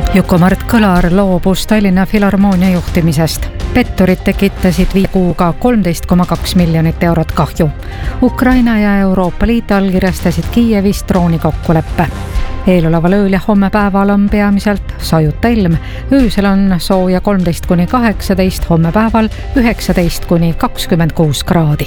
Juku-Mart Kõlar loobus Tallinna Filharmoonia juhtimisest. Petturid tekitasid 5 kuuga 13,2 miljonit eurot kahju. Ukraina ja Euroopa Liit allkirjastasid Kiievis droonikokkuleppe. Eeloleval ööl ja homme päeval on peamiselt sajuta ilm. Öösel on sooja 13-18, homme päeval 19-26 kraadi.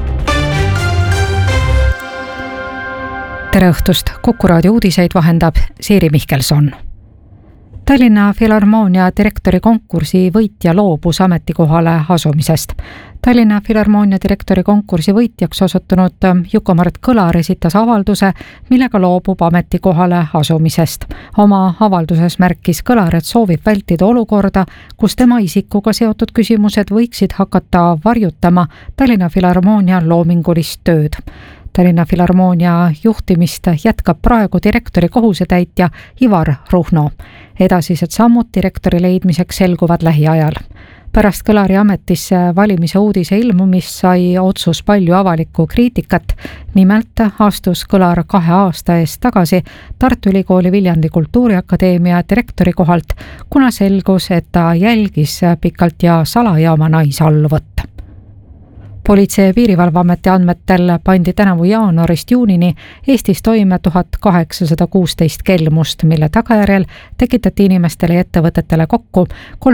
Tere õhtust! Kuku raadio uudiseid vahendab Siiri Mihkelson. Tallinna Filharmoonia direktori konkursi võitja loobus ametikohale asumisest. Tallinna Filharmoonia direktori konkursi võitjaks osutunud Juku-Mart Kõlar esitas avalduse, millega loobub ametikohale asumisest. Oma avalduses märkis Kõlar, et soovib vältida olukorda, kus tema isikuga seotud küsimused võiksid hakata varjutama Tallinna Filharmoonia loomingulist tööd. Tallinna Filharmoonia juhtimist jätkab praegu direktori kohusetäitja Ivar Ruhno. Edasised sammud direktori leidmiseks selguvad lähiajal. Pärast Kõlari ametisse valimise uudise ilmumist sai otsus palju avalikku kriitikat. Nimelt astus Kõlar 2 aasta eest tagasi Tartu Ülikooli Viljandi Kultuuriakadeemia direktori kohalt, kuna selgus, et ta jälgis pikalt ja salajaama naisalluvõtt. Politsei- ja Piirivalveameti andmetel pandi tänavu jaanuarist juunini Eestis toime 1816 kelmust, mille tagajärjel tekitati inimestele ja ettevõtetele kokku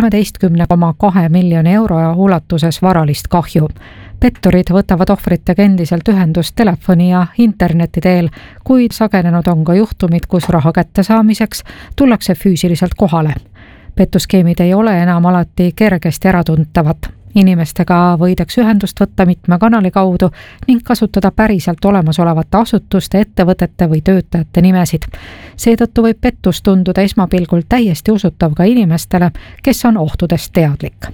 13,2 miljoni euro ulatuses varalist kahju. Petturid võtavad ohvritega endiselt ühendust telefoni ja interneti teel, kuid sagenenud on ka juhtumid, kus raha kättesaamiseks tullakse füüsiliselt kohale. Pettuskeemid ei ole enam alati kergesti äratuntavad. Inimestega võidakse ühendust võtta mitme kanali kaudu ning kasutada päriselt olemasolevate asutuste, ettevõtete või töötajate nimesid. Seetõttu võib pettus tunduda esmapilgul täiesti usutav ka inimestele, kes on ohtudest teadlik.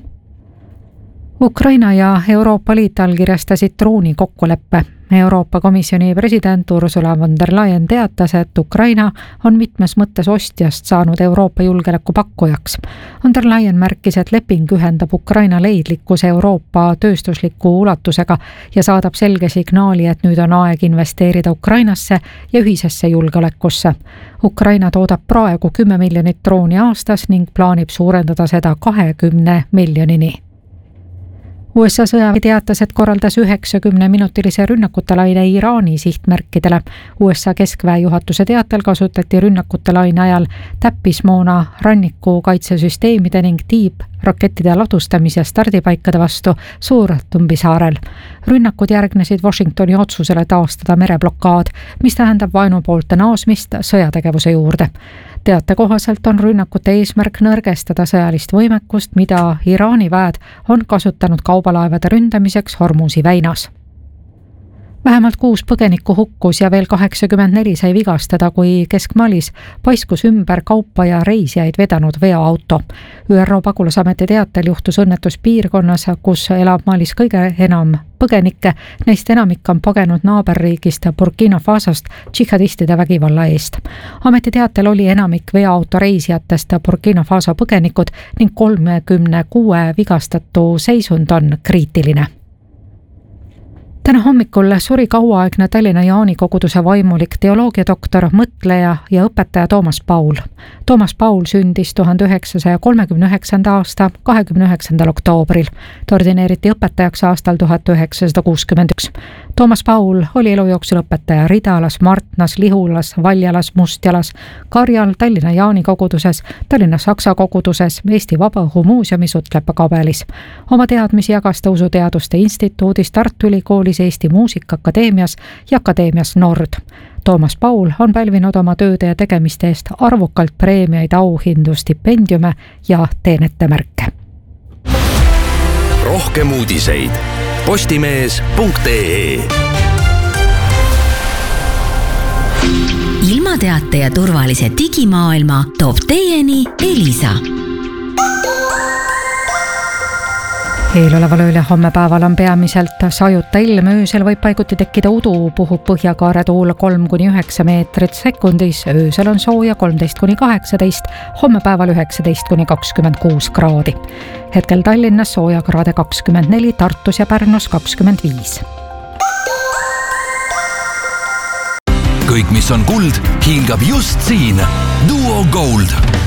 Ukraina ja Euroopa Liit allkirjastasid droonikokkuleppe. Euroopa Komisjoni president Ursula von der Leyen teatas, et Ukraina on mitmes mõttes ostjast saanud Euroopa julgeoleku pakkujaks. Von der Leyen märkis, et leping ühendab Ukraina leidlikkuse Euroopa tööstusliku ulatusega ja saadab selge signaali, et nüüd on aeg investeerida Ukrainasse ja ühisesse julgeolekusse. Ukraina toodab praegu 10 miljonit drooni aastas ning plaanib suurendada seda 20 miljonini. USA sõjavägi teatas, et korraldas 90-minutilise rünnakute laine Iraani sihtmärkidele. USA keskväe juhatuse teatel kasutati rünnakute laine ajal täppismoona ranniku kaitsesüsteemide ning tiibrakettide ladustamise stardipaikade vastu Suurtumbi saarel. Rünnakud järgnesid Washingtoni otsusele taastada mereblokaad, mis tähendab vaenupoolte naasmist sõjategevuse juurde. Teate kohaselt on rünnakute eesmärk nõrgestada sõjalist võimekust, mida Iraani väed on kasutanud kaubalaevade ründamiseks Hormuzi väinas. Vähemalt 6 põgenikku hukkus ja veel 84 sai vigastada, kui Kesk-Malis paiskus ümber kaupa ja reisijaid vedanud veoauto. ÜRO pagulasameti teatel juhtus õnnetus piirkonnas, kus elab Malis kõige enam põgenikke, neist enamik on pagenud naaberriigist Burkina Fasost džihadistide vägivalla eest. Ameti teatel oli enamik veoauto reisijatest Burkina Faso põgenikud ning 36 vigastatu seisund on kriitiline. Täna hommikul suri kauaaegne Tallinna Jaani koguduse vaimulik teoloogiadoktor, mõtleja ja õpetaja Toomas Paul. Toomas Paul sündis 1939. aasta 29. oktoobril. Ta ordineeriti õpetajaks aastal 1961. Toomas Paul oli elu jooksul õpetaja Ridalas, Martnas, Lihulas, Valjalas, Mustjalas, Karjal, Tallinna Jaani koguduses, Tallinna Saksa koguduses, Eesti Vabaõhumuuseumis, Utlepa-Kabelis. Oma teadmisi jagas ta Usuteaduste Instituudis, Tartu Ülikoolis, Eesti Muusikaakadeemias ja Akadeemias Nord. Toomas Paul on pälvinud oma tööde ja tegemiste eest arvukalt preemiaid, auhindu, stipendiume ja teenetemärke. Rohkem uudiseid postimees.ee. Ilmateate ja turvalise digimaailma toob teieni Elisa. Eeloleval ööl ja homme päeval on peamiselt sajuta ilm, öösel võib paiguti tekkida udu, puhub põhjakaare tuul 3-9 meetrit sekundis, öösel on sooja 13-18, homme päeval 19-26 kraadi. Hetkel Tallinnas sooja kraade 24, Tartus ja Pärnus 25. Kõik, mis on kuld, hiilgab just siin. Duo Gold.